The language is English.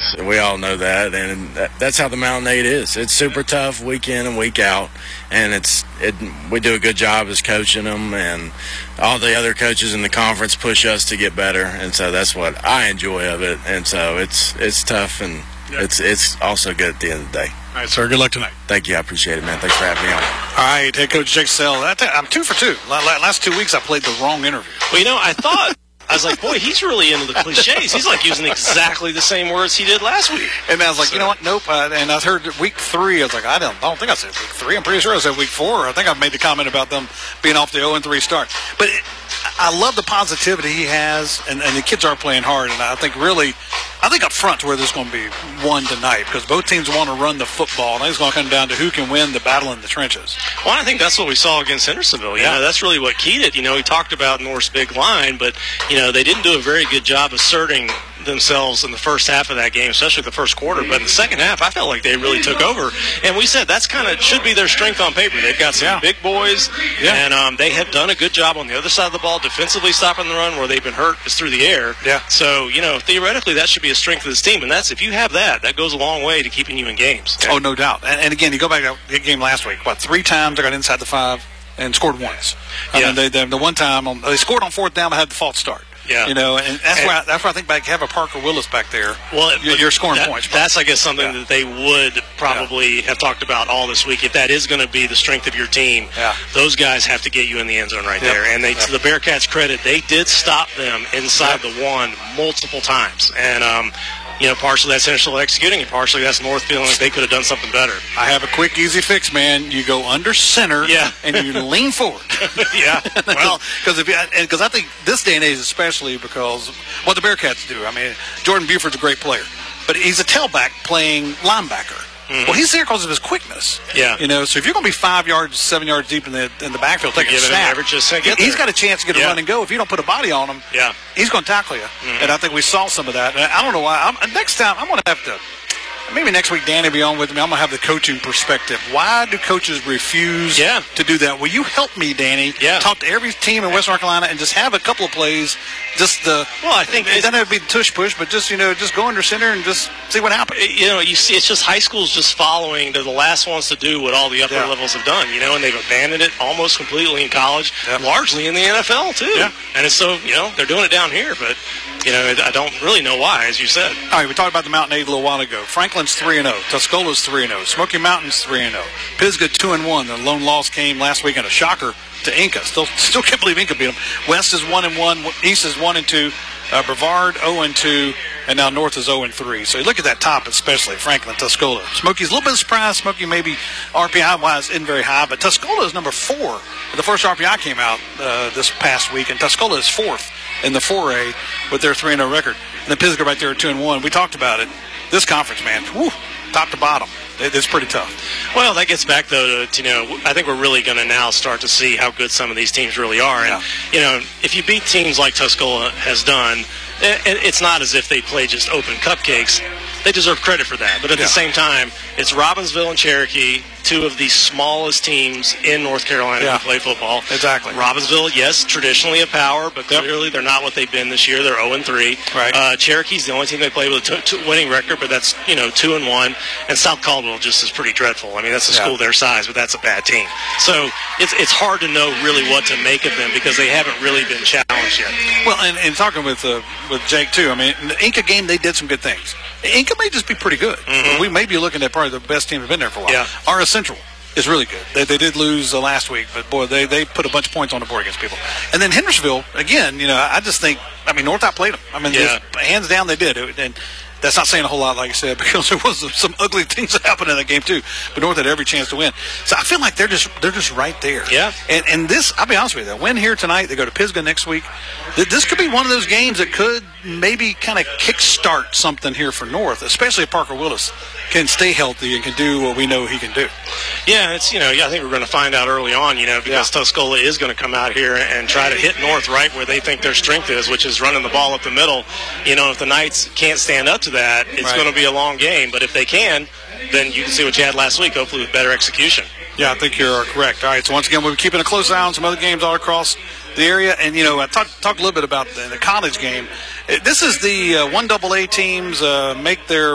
is. We all know that, and that's how the Mountain 8 is. It's super tough week in and week out, and we do a good job as coaching them, and all the other coaches in the conference push us to get better, and so that's what I enjoy of it. And so it's tough, and it's also good at the end of the day. All right, sir. Good luck tonight. Thank you. I appreciate it, man. Thanks for having me on. All right, head coach Jake Sell. I'm 2 for 2. Last 2 weeks I played the wrong interview. Well, I was like, boy, he's really into the cliches. He's like using exactly the same words he did last week. And I was like, you know what? Nope. And I heard week 3. I was like, I don't think I said week 3. I'm pretty sure I said week 4. I think I made the comment about them being off the 0-3 start. But I love the positivity he has, and the kids are playing hard. And I think up front where there's going to be one tonight, because both teams want to run the football. And it's going to come down to who can win the battle in the trenches. Well, I think that's what we saw against Hendersonville. You know, that's really what keyed it. You know, he talked about North's big line, but, they didn't do a very good job asserting themselves in the first half of that game, especially the first quarter. But in the second half, I felt like they really took over. And we said that's should be their strength on paper. They've got some big boys, and they have done a good job on the other side of the ball, defensively stopping the run. Where they've been hurt is through the air. Yeah. So, theoretically, that should be a strength of this team. And if you have that goes a long way to keeping you in games. Oh, no doubt. And again, you go back to the game last week. 3 times they got inside the 5 and scored once. I mean, the one time they scored on 4th down, but had the false start. Yeah, and that's why I think back have a Parker Willis back there. Well, you're scoring points. That's, I guess, something that they would probably have talked about all this week. If that is going to be the strength of your team, those guys have to get you in the end zone right there. And to the Bearcats' credit, they did stop them inside the 1 multiple times. And partially that's Hendersonville executing, and partially that's North feeling like they could have done something better. I have a quick, easy fix, man. You go under center, and you lean forward. Well, because I think this day and age, especially because what the Bearcats do. I mean, Jordan Buford's a great player, but he's a tailback playing linebacker. Well, he's there because of his quickness. Yeah. So if you're going to be 5 yards, 7 yards deep in the backfield, taking a snap, he's got a chance to get a run and go. If you don't put a body on him, he's going to tackle you. And I think we saw some of that. And I don't know why. Next time, I'm going to have to. Maybe next week Danny will be on with me. I'm going to have the coaching perspective. Why do coaches refuse to do that? Will you help me, Danny? Talk to every team in Western North Carolina and just have a couple of plays. I think it doesn't have to be the tush push, but just go under center and just see what happens. You see, it's just high school's just following. They're the last ones to do what all the upper levels have done. And they've abandoned it almost completely in college, largely in the NFL too. And it's so they're doing it down here, but I don't really know why, as you said. All right, we talked about the Mountain 8 a little while ago. Franklin's 3-0. Tuscola's 3-0. Smoky Mountain's 3-0. Pisgah 2-1. The lone loss came last week, and a shocker to Inca. Still can't believe Inca beat them. West is 1-1. East is 1-2. Brevard 0-2. And now North is 0-3. So you look at that top, especially Franklin, Tuscola. Smoky's a little bit surprised. Smoky maybe RPI-wise isn't very high, but Tuscola is number 4. The first RPI came out this past week, and Tuscola is 4th in the 4A with their 3-0 record. And then Pisgah right there at 2-1. We talked about it. This conference, man, top to bottom, it's pretty tough. Well, that gets back, though, to, I think we're really going to now start to see how good some of these teams really are. And, if you beat teams like Tuscola has done, it's not as if they play just open cupcakes. They deserve credit for that. But at the same time, it's Robbinsville and Cherokee, 2 of the smallest teams in North Carolina who play football. Exactly. Robbinsville, yes, traditionally a power, but clearly they're not what they've been this year. They're 0-3. Right. Cherokee's the only team they play with a winning record, but that's 2-1. And South Caldwell just is pretty dreadful. I mean, that's a school their size, but that's a bad team. So it's hard to know really what to make of them because they haven't really been challenged yet. Well, and talking with Jake too. I mean, the Inca game they did some good things. Inca may just be pretty good. We may be looking at probably the best team that's been there for a while. RS Central is really good. They did lose last week, but boy, they put a bunch of points on the board against people. And then Hendersonville, again, I just think, North outplayed them. I mean, hands down they did. And that's not saying a whole lot, like I said, because there was some ugly things that happened in that game too. But North had every chance to win. So I feel like they're just right there. Yeah. And this, I'll be honest with you, they win here tonight. They go to Pisgah next week. This could be one of those games that could maybe kind of kickstart something here for North, especially if Parker Willis can stay healthy and can do what we know he can do. Yeah, it's I think we're going to find out early on, because Tuscola is going to come out here and try to hit North right where they think their strength is, which is running the ball up the middle. If the Knights can't stand up to that, it's going to be a long game. But if they can, then you can see what you had last week, hopefully with better execution. Yeah, I think you're correct. All right, so once again, we'll be keeping a close eye on some other games all across the area. And, I talked a little bit about the college game. This is the 1AA teams make their